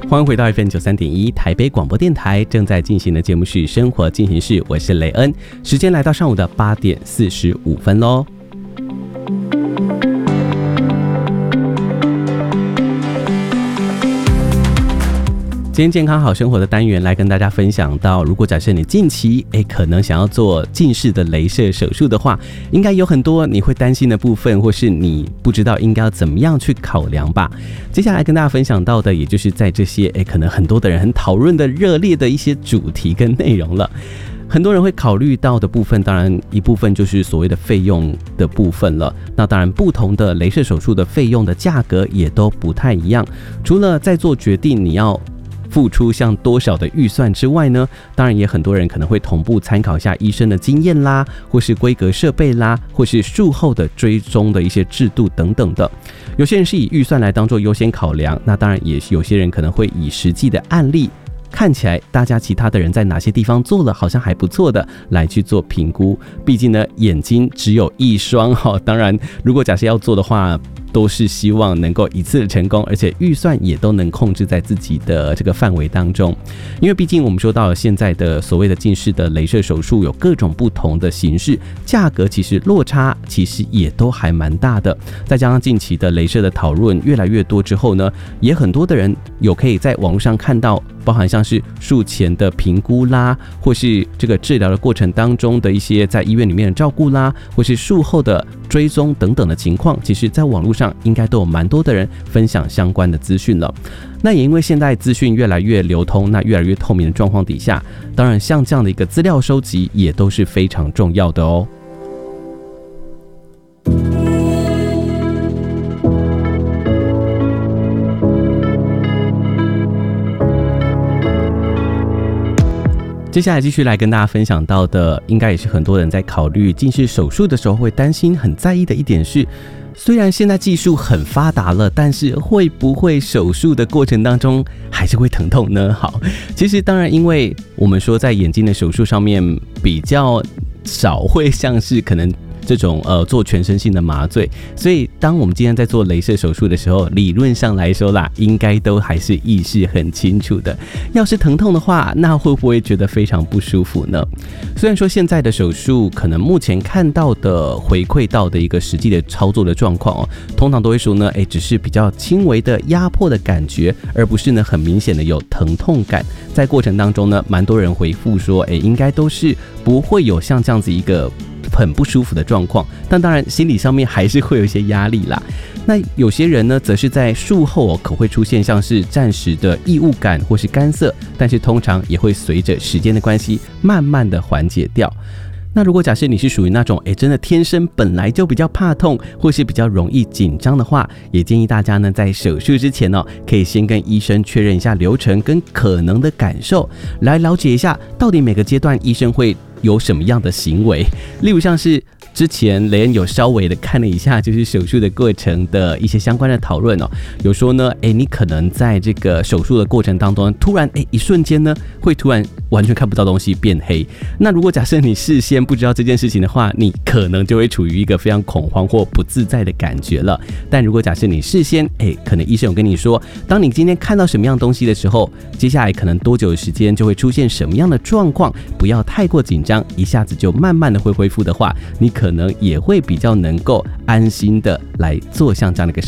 欢迎回到 FM93.1 台北广播电台，正在进行的节目是生活进行式，我是雷恩。时间来到上午的8点45分咯。今天健康好生活的单元来跟大家分享到，如果假设你近期可能想要做近视的雷射手术的话，应该有很多你会担心的部分，或是你不知道应该要怎么样去考量吧。接下来跟大家分享到的，也就是在这些可能很多的人很讨论的热烈的一些主题跟内容了。很多人会考虑到的部分，当然一部分就是所谓的费用的部分了。那当然不同的雷射手术的费用的价格也都不太一样，除了在做决定你要付出像多少的预算之外呢，当然也很多人可能会同步参考一下医生的经验啦，或是规格设备啦，或是术后的追踪的一些制度等等的。有些人是以预算来当做优先考量，那当然也有些人可能会以实际的案例，看起来大家其他的人在哪些地方做了好像还不错的来去做评估。毕竟呢，眼睛只有一双，当然如果假设要做的话，都是希望能够一次的成功，而且预算也都能控制在自己的这个范围当中。因为毕竟我们说到了现在的所谓的近视的雷射手术有各种不同的形式，价格其实落差其实也都还蛮大的。再加上近期的雷射的讨论越来越多之后呢，也很多的人有可以在网络上看到，包含像是术前的评估啦，或是这个治疗的过程当中的一些在医院里面的照顾啦，或是术后的追踪等等的情况，其实在网络上应该都有蛮多的人分享相关的资讯了。那也因为现在资讯越来越流通，那越来越透明的状况底下，当然像这样的一个资料收集也都是非常重要的哦。接下来继续来跟大家分享到的，应该也是很多人在考虑近视手术的时候会担心很在意的一点是，虽然现在技术很发达了，但是会不会手术的过程当中还是会疼痛呢？好，其实当然因为我们说在眼睛的手术上面比较少会像是可能这种做全身性的麻醉，所以当我们今天在做雷射手术的时候，理论上来说啦，应该都还是意识很清楚的。要是疼痛的话，那会不会觉得非常不舒服呢？虽然说现在的手术可能目前看到的回馈到的一个实际的操作的状况通常都会说呢，只是比较轻微的压迫的感觉，而不是呢很明显的有疼痛感。在过程当中呢，蛮多人回复说，应该都是不会有像这样子一个很不舒服的状况，但当然心理上面还是会有一些压力啦。那有些人呢，则是在术后可会出现像是暂时的异物感或是干涩，但是通常也会随着时间的关系，慢慢的缓解掉。那如果假设你是属于那种真的天生本来就比较怕痛，或是比较容易紧张的话，也建议大家呢在手术之前可以先跟医生确认一下流程跟可能的感受，来了解一下到底每个阶段医生会有什么样的行为。例如像是之前雷恩有稍微的看了一下，就是手术的过程的一些相关的讨论有说呢，你可能在这个手术的过程当中，突然一瞬间呢，会突然完全看不到东西变黑。那如果假设你事先不知道这件事情的话，你可能就会处于一个非常恐慌或不自在的感觉了。但如果假设你事先可能医生有跟你说，当你今天看到什么样东西的时候，接下来可能多久的时间就会出现什么样的状况，不要太过紧张，一下子就慢慢的会恢复的话，你可能也会比较能够安心的来做像这样的一个